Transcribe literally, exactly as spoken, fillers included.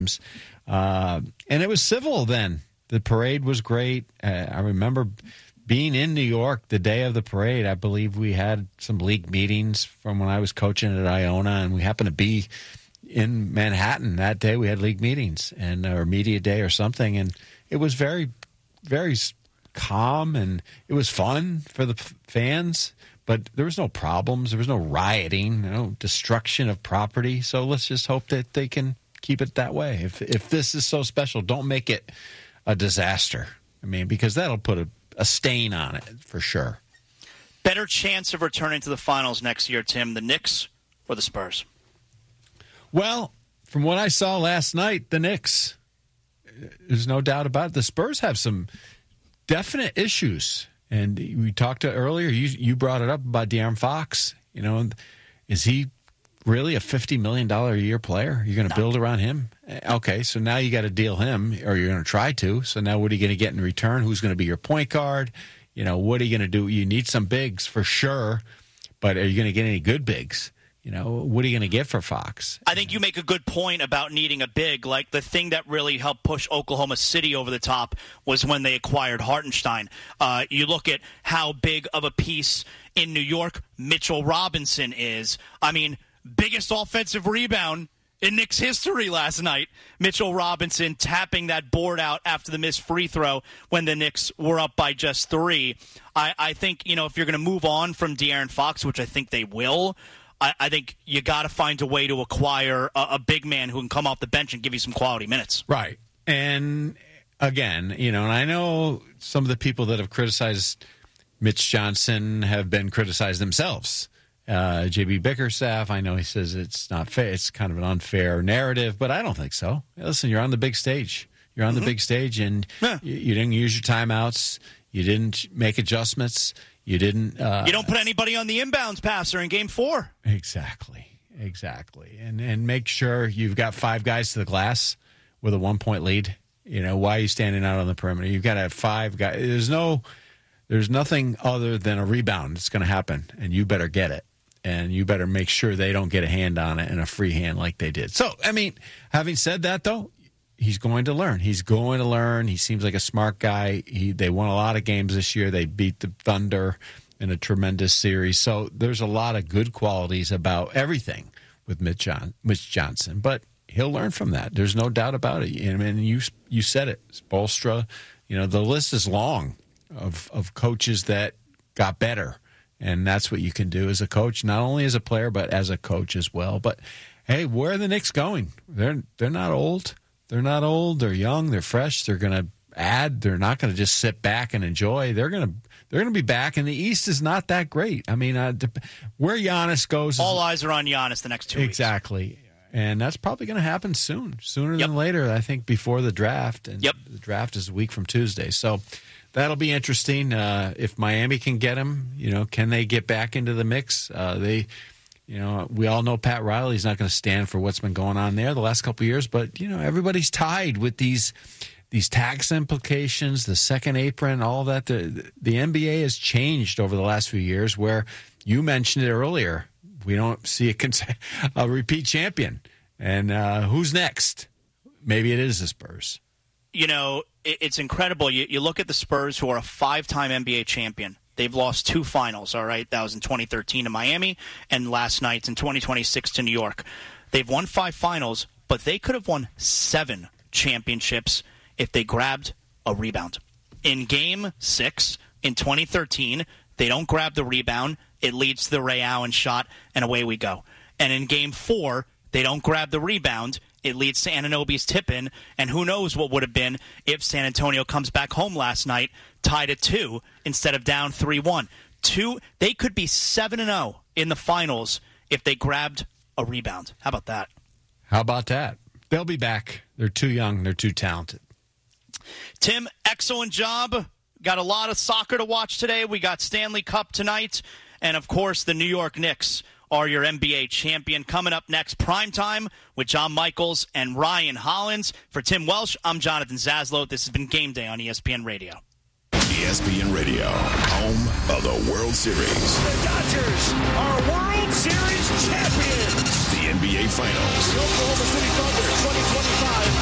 Uh, and it was civil then. The parade was great. Uh, I remember being in New York the day of the parade. I believe we had some league meetings from when I was coaching at Iona, and we happened to be in Manhattan that day. We had league meetings and or media day or something, and it was very, very calm, and it was fun for the fans. But there was no problems. There was no rioting, no destruction of property. So let's just hope that they can keep it that way. If if this is so special, don't make it a disaster. I mean, because that'll put a, a stain on it for sure. Better chance of returning to the finals next year, Tim, the Knicks or the Spurs? Well, from what I saw last night, the Knicks. There's no doubt about it. The Spurs have some definite issues. And we talked to earlier, you you brought it up about De'Aaron Fox. You know, is he really a fifty million dollars a year player? You're going to no. build around him? Okay, so now you got to deal him, or you're going to try to. So now what are you going to get in return? Who's going to be your point guard? You know, what are you going to do? You need some bigs for sure, but are you going to get any good bigs? You know, what are you going to get for Fox? I think you make a good point about needing a big. Like, the thing that really helped push Oklahoma City over the top was when they acquired Hartenstein. Uh, you look at how big of a piece in New York Mitchell Robinson is. I mean, biggest offensive rebound in Knicks history last night. Mitchell Robinson tapping that board out after the missed free throw when the Knicks were up by just three. I, I think, you know, if you're going to move on from De'Aaron Fox, which I think they will, I, I think you got to find a way to acquire a, a big man who can come off the bench and give you some quality minutes. Right. And again, you know, and I know some of the people that have criticized Mitch Johnson have been criticized themselves. Uh, J B Bickerstaff, I know he says it's not fair. It's kind of an unfair narrative, but I don't think so. Listen, you're on the big stage. You're on mm-hmm. the big stage, and yeah. you, you didn't use your timeouts. You didn't make adjustments. You didn't. Uh, you don't put anybody on the inbounds passer in game four. Exactly, exactly, and and make sure you've got five guys to the glass with a one point lead. You know, why are you standing out on the perimeter? You've got to have five guys. There's no, there's nothing other than a rebound that's going to happen, and you better get it, and you better make sure they don't get a hand on it and a free hand like they did. So, I mean, having said that, though, he's going to learn. He's going to learn. He seems like a smart guy. He they won a lot of games this year. They beat the Thunder in a tremendous series. So there's a lot of good qualities about everything with Mitch, John, Mitch Johnson. But he'll learn from that. There's no doubt about it. I mean, you you said it. Spoelstra, you know, the list is long of of coaches that got better. And that's what you can do as a coach, not only as a player, but as a coach as well. But, hey, where are the Knicks going? They're they're not old. They're not old. They're young. They're fresh. They're going to add. They're not going to just sit back and enjoy. They're going to they're going to be back. And the East is not that great. I mean, uh, where Giannis goes, all is, eyes are on Giannis the next two exactly. weeks. Exactly, and that's probably going to happen soon, sooner yep. than later. I think before the draft. And yep. the draft is a week from Tuesday, so that'll be interesting. Uh, if Miami can get him, you know, can they get back into the mix? Uh, they. You know, we all know Pat Riley's not going to stand for what's been going on there the last couple of years, but, you know, everybody's tied with these these tax implications, the second apron, all that. The, the N B A has changed over the last few years where you mentioned it earlier. We don't see a, cons- a repeat champion. And uh, who's next? Maybe it is the Spurs. You know, it, it's incredible. You, you look at the Spurs, who are a five-time N B A champion. They've lost two finals, all right? That was in twenty thirteen to Miami, and last night's in twenty twenty-six to New York. They've won five finals, but they could have won seven championships if they grabbed a rebound. In game six in twenty thirteen, they don't grab the rebound. It leads to the Ray Allen shot, and away we go. And in game four, they don't grab the rebound. It leads to Anunoby's tip-in, and who knows what would have been if San Antonio comes back home last night, tied at two instead of down three one. Two, they could be seven and oh in the finals if they grabbed a rebound. How about that? How about that? They'll be back. They're too young. They're too talented. Tim, excellent job. Got a lot of soccer to watch today. We got Stanley Cup tonight, and, of course, the New York Knicks are your N B A champion. Coming up next, Primetime with John Michaels and Ryan Hollins. For Tim Welsh, I'm Jonathan Zaslow. This has been Game Day on E S P N Radio. E S P N Radio, home of the World Series. The Dodgers are World Series champions. The N B A Finals. The Oklahoma City Thunder twenty twenty-five